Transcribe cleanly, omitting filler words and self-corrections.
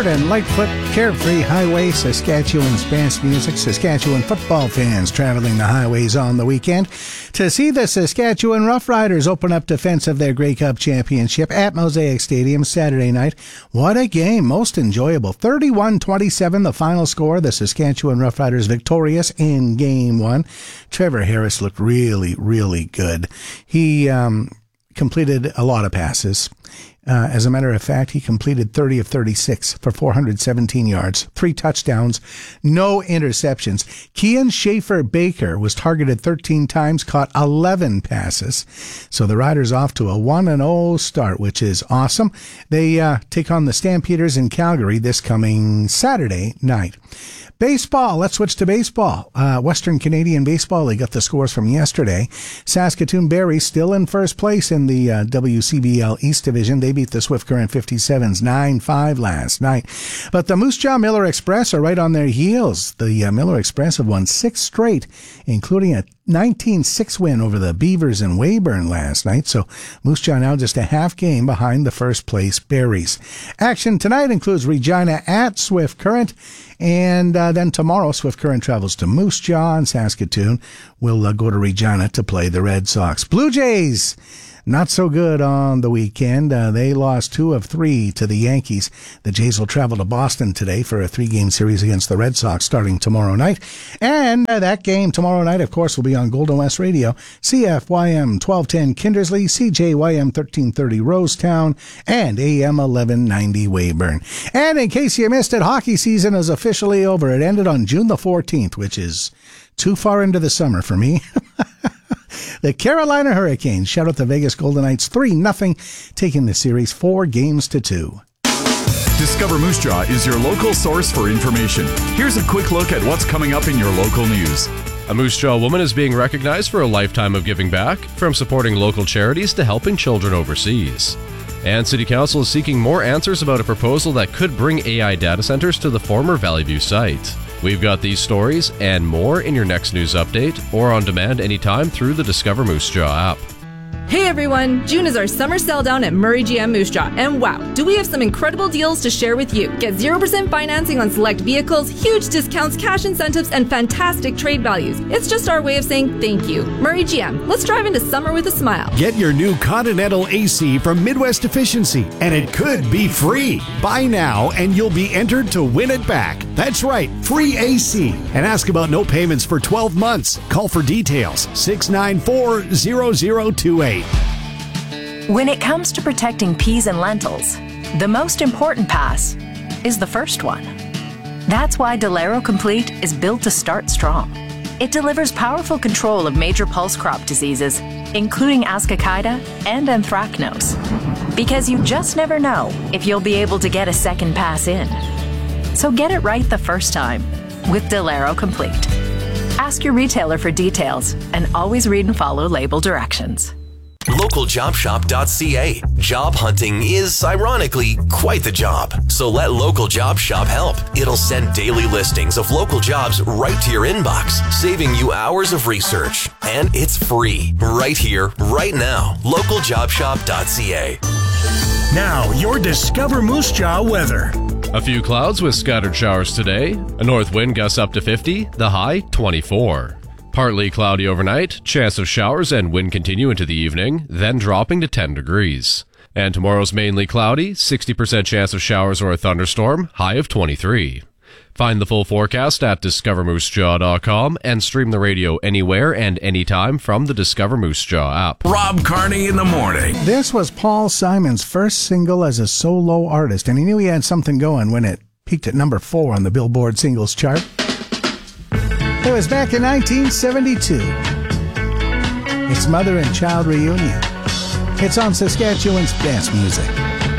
Short and Lightfoot, Carefree Highway, Saskatchewan's best music. Saskatchewan football fans traveling the highways on the weekend to see the Saskatchewan Roughriders open up defense of their Grey Cup championship at Mosaic Stadium Saturday night. What a game. Most enjoyable. 31-27 the final score. The Saskatchewan Roughriders victorious in Game 1. Trevor Harris looked really, really good. He completed a lot of passes. As a matter of fact, he completed 30 of 36 for 417 yards, 3 touchdowns, no interceptions. Kian Schaefer-Baker was targeted 13 times, caught 11 passes. So the Riders off to a 1-0 start, which is awesome. They take on the Stampeders in Calgary this coming Saturday night. Baseball. Let's switch to baseball. Western Canadian Baseball. They got the scores from yesterday. Saskatoon Berries still in first place in the WCBL East Division. They beat the Swift Current 57s 9-5 last night. But the Moose Jaw Miller Express are right on their heels. The Miller Express have won 6 straight, including a 19-6 win over the Beavers in Weyburn last night. So Moose Jaw now just a half game behind the first place Berries. Action tonight includes Regina at Swift Current. And then tomorrow, Swift Current travels to Moose Jaw, and Saskatoon will go to Regina to play the Red Sox. Blue Jays, not so good on the weekend. They lost 2 of 3 to the Yankees. The Jays will travel to Boston today for a 3-game series against the Red Sox starting tomorrow night. And that game tomorrow night, of course, will be on Golden West Radio, CFYM 1210 Kindersley, CJYM 1330 Rosetown, and AM 1190 Weyburn. And in case you missed it, hockey season is officially over. It ended on June the 14th, which is too far into the summer for me. The Carolina Hurricanes shut out the Vegas Golden Knights 3-0, taking the series 4-2. Discover Moose Jaw is your local source for information. Here's a quick look at what's coming up in your local news. A Moose Jaw woman is being recognized for a lifetime of giving back, from supporting local charities to helping children overseas. And City Council is seeking more answers about a proposal that could bring AI data centers to the former Valley View site. We've got these stories and more in your next news update or on demand anytime through the Discover Moose Jaw app. Hey everyone, June is our summer sell down at Murray GM Moose Jaw, and wow, do we have some incredible deals to share with you. Get 0% financing on select vehicles, huge discounts, cash incentives, and fantastic trade values. It's just our way of saying thank you. Murray GM, let's drive into summer with a smile. Get your new Continental AC from Midwest Efficiency, and it could be free. Buy now and you'll be entered to win it back. That's right, free AC. And ask about no payments for 12 months. Call for details, 694-0028. When it comes to protecting peas and lentils, the most important pass is the first one. That's why Delero Complete is built to start strong. It delivers powerful control of major pulse crop diseases, including Ascochyta and Anthracnose, because you just never know if you'll be able to get a second pass in. So get it right the first time with Delero Complete. Ask your retailer for details and always read and follow label directions. LocalJobShop.ca. Job hunting is, ironically, quite the job. So let Local Job Shop help. It'll send daily listings of local jobs right to your inbox, saving you hours of research. And it's free, right here, right now. LocalJobShop.ca. Now, your Discover Moose Jaw weather. A few clouds with scattered showers today. A north wind gusts up to 50, the high 24. Partly cloudy overnight, chance of showers and wind continue into the evening, then dropping to 10 degrees. And tomorrow's mainly cloudy, 60% chance of showers or a thunderstorm, high of 23. Find the full forecast at discovermoosejaw.com and stream the radio anywhere and anytime from the Discover Moose Jaw app. Rob Carney in the morning. This was Paul Simon's first single as a solo artist, and he knew he had something going when it peaked at number 4 on the Billboard singles chart. It was back in 1972. It's Mother and Child Reunion. It's on Saskatchewan's best music.